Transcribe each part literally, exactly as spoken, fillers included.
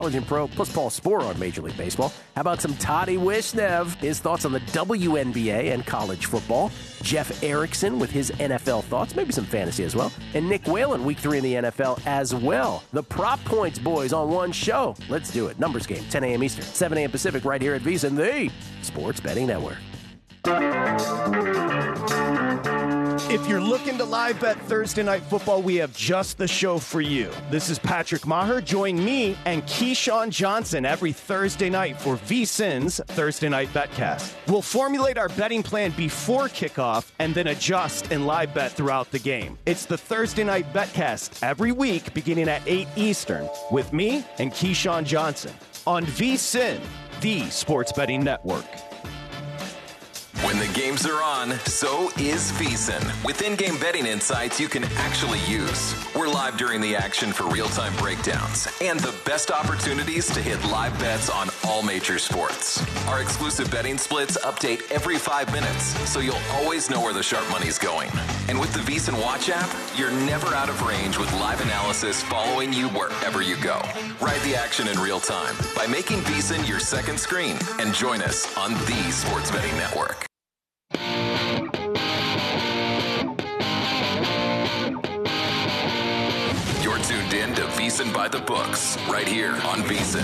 College and Pro, plus Paul Sporer on Major League Baseball. How about some Toddy Wishnev? His thoughts on the W N B A and college football. Jeff Erickson with his N F L thoughts, maybe some fantasy as well. And Nick Whalen, week three in the N F L as well. The Prop Points boys on one show. Let's do it. Numbers game, ten a.m. Eastern, seven a.m. Pacific, right here at VSiN, the Sports Betting Network. If you're looking to live bet Thursday Night Football, we have just the show for you. This is Patrick Maher. Join me and Keyshawn Johnson every Thursday night for VSiN's Thursday Night Betcast. We'll formulate our betting plan before kickoff and then adjust and live bet throughout the game. It's the Thursday Night Betcast every week beginning at eight Eastern with me and Keyshawn Johnson on VSiN, the Sports Betting Network. When the games are on, so is VSiN. With in-game betting insights you can actually use. We're live during the action for real-time breakdowns and the best opportunities to hit live bets on all major sports. Our exclusive betting splits update every five minutes, so you'll always know where the sharp money's going. And with the VSiN Watch app, you're never out of range with live analysis following you wherever you go. Ride the action in real time by making VSiN your second screen and join us on the Sports Betting Network. You're tuned in to VSiN by the Books, right here on VSiN.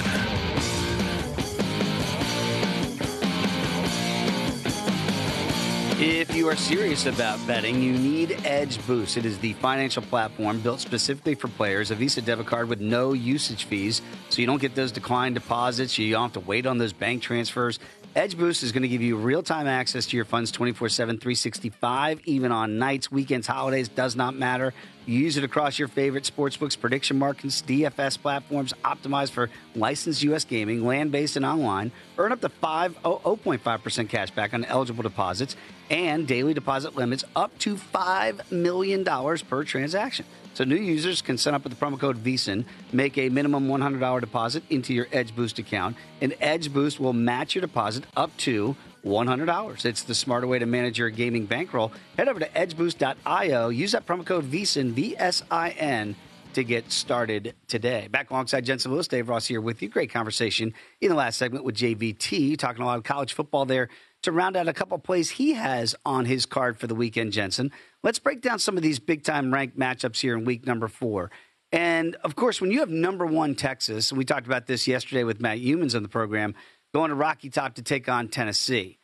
If you are serious about betting, you need Edge Boost. It is the financial platform built specifically for players. A Visa debit card with no usage fees, so you don't get those declined deposits. You don't have to wait on those bank transfers. Edge Boost is going to give you real-time access to your funds twenty-four seven, three sixty-five, even on nights, weekends, holidays, does not matter. You use it across your favorite sportsbooks, prediction markets, D F S platforms, optimized for licensed U S gaming, land-based and online. Earn up to zero point five percent cash back on eligible deposits and daily deposit limits up to five million dollars per transaction. So new users can sign up with the promo code VSiN, make a minimum one hundred dollars deposit into your Edge Boost account, and Edge Boost will match your deposit up to one hundred dollars. It's the smarter way to manage your gaming bankroll. Head over to edge boost dot io. Use that promo code VSiN, V S I N, to get started today. Back alongside Jensen Lewis, Dave Ross here with you. Great conversation in the last segment with J V T, talking a lot of college football there to round out a couple plays he has on his card for the weekend, Jensen. Let's break down some of these big-time ranked matchups here in week number four. And, of course, when you have number one Texas, and we talked about this yesterday with Matt Humans on the program, going to Rocky Top to take on Tennessee.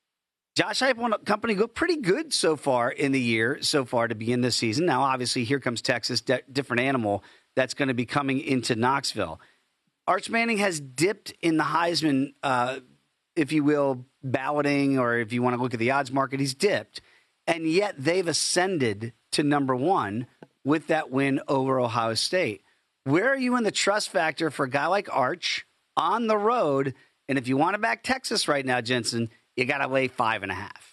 Josh Heupel and company go pretty good so far in the year, so far to begin this season. Now, obviously, here comes Texas, de- different animal that's going to be coming into Knoxville. Arch Manning has dipped in the Heisman, uh, if you will, balloting, or if you want to look at the odds market, he's dipped. And yet they've ascended to number one with that win over Ohio State. Where are you in the trust factor for a guy like Arch on the road? And if you want to back Texas right now, Jensen, you got to lay five and a half.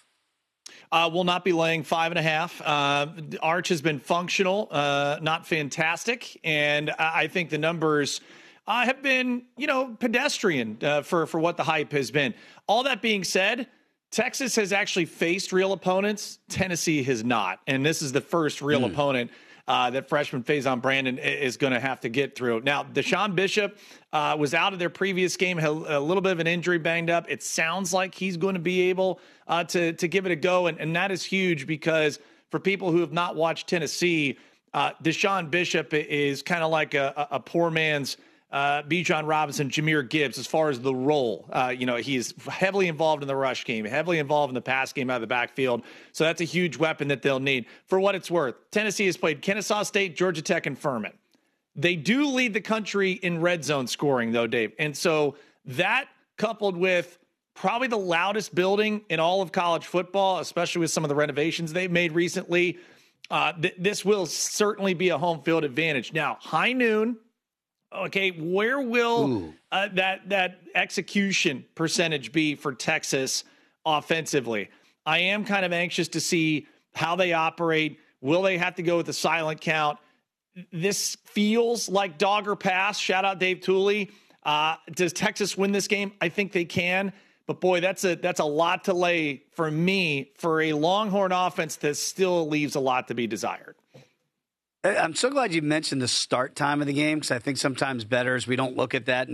Uh, we'll not be laying five and a half. Uh, Arch has been functional, uh, not fantastic. And I think the numbers uh, have been, you know, pedestrian uh, for, for what the hype has been. All that being said, Texas has actually faced real opponents. Tennessee has not. And this is the first real mm. opponent uh, that freshman Faison Brandon is going to have to get through. Now, Deshaun Bishop uh, was out of their previous game, had a little bit of an injury, banged up. It sounds like he's going to be able uh, to, to give it a go. And, and that is huge because for people who have not watched Tennessee, uh, Deshaun Bishop is kind of like a, a poor man's Uh, Bijan Robinson, Jahmyr Gibbs, as far as the role. Uh, you know, he's heavily involved in the rush game, heavily involved in the pass game out of the backfield. So that's a huge weapon that they'll need. For what it's worth, Tennessee has played Kennesaw State, Georgia Tech, and Furman. They do lead the country in red zone scoring, though, Dave. And so that coupled with probably the loudest building in all of college football, especially with some of the renovations they've made recently, uh, th- this will certainly be a home field advantage. Now, high noon. Okay, where will uh, that that execution percentage be for Texas offensively? I am kind of anxious to see how they operate. Will they have to go with a silent count? This feels like dog or pass. Shout out Dave Tooley. Uh, does Texas win this game? I think they can. But, boy, that's a that's a lot to lay for me for a Longhorn offense that still leaves a lot to be desired. I'm so glad you mentioned the start time of the game because I think sometimes bettors, we don't look at that